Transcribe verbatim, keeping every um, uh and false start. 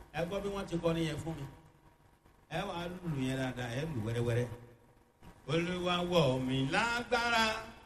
ẹ gbọ́ bí wọ́n ti kọ́ níyẹn fún mi ẹ wàá lùlù yẹn dáadáa ẹ lù wẹ́rẹ́wẹ́rẹ́. olúwa wọ̀ mí lágbára